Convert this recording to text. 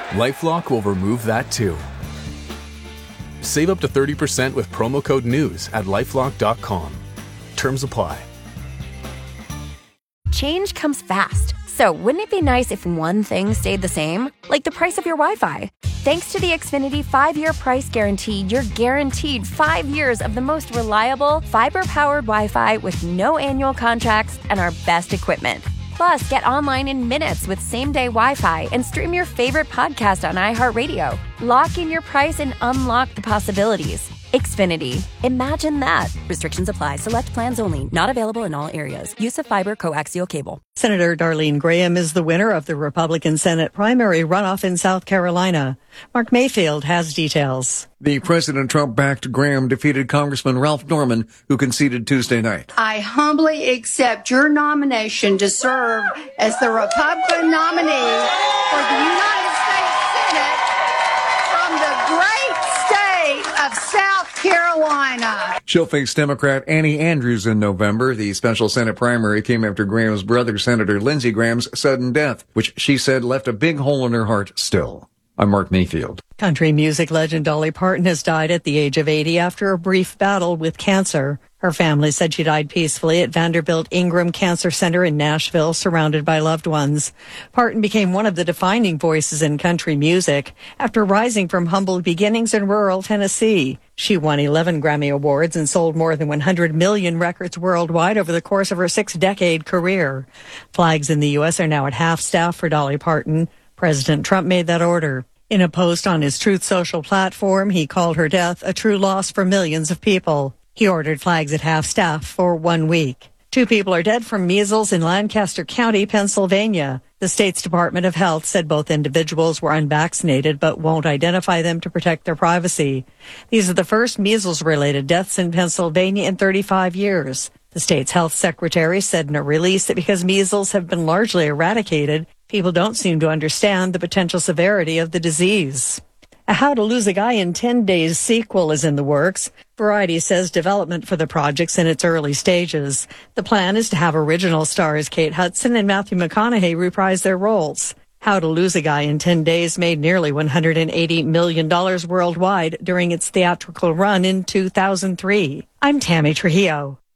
LifeLock will remove that too. Save up to 30% with promo code NEWS at LifeLock.com. Terms apply. Change comes fast. So wouldn't it be nice if one thing stayed the same? Like the price of your Wi-Fi. Thanks to the Xfinity 5-year price guarantee, you're guaranteed 5 years of the most reliable, fiber-powered Wi-Fi with no annual contracts and our best equipment. Plus, get online in minutes with same-day Wi-Fi and stream your favorite podcast on iHeartRadio. Lock in your price and unlock the possibilities. Xfinity. Imagine that. Restrictions apply. Select plans only. Not available in all areas. Use of fiber coaxial cable. Senator Darlene Graham is the winner of the Republican Senate primary runoff in South Carolina. Mark Mayfield has details. The President Trump-backed Graham defeated Congressman Ralph Norman, who conceded Tuesday night. I humbly accept your nomination to serve as the Republican nominee for the United States Senate from the great state of South Carolina. She'll face Democrat Annie Andrews in November. The special Senate primary came after Graham's brother, Senator Lindsey Graham's sudden death, which she said left a big hole in her heart still. I'm Mark Mayfield. Country music legend Dolly Parton has died at the age of 80 after a brief battle with cancer. Her family said she died peacefully at Vanderbilt Ingram Cancer Center in Nashville, surrounded by loved ones. Parton became one of the defining voices in country music after rising from humble beginnings in rural Tennessee. She won 11 Grammy Awards and sold more than 100 million records worldwide over the course of her 6-decade career. Flags in the U.S. are now at half-staff for Dolly Parton. President Trump made that order. In a post on his Truth Social platform, he called her death a true loss for millions of people. He ordered flags at half-staff for 1 week. 2 people are dead from measles in Lancaster County, Pennsylvania. The state's Department of Health said both individuals were unvaccinated but won't identify them to protect their privacy. These are the first measles-related deaths in Pennsylvania in 35 years. The state's health secretary said in a release that because measles have been largely eradicated, people don't seem to understand the potential severity of the disease. A How to Lose a Guy in 10 Days sequel is in the works. Variety says development for the project's in its early stages. The plan is to have original stars Kate Hudson and Matthew McConaughey reprise their roles. How to Lose a Guy in 10 Days made nearly $180 million worldwide during its theatrical run in 2003. I'm Tammy Trujillo.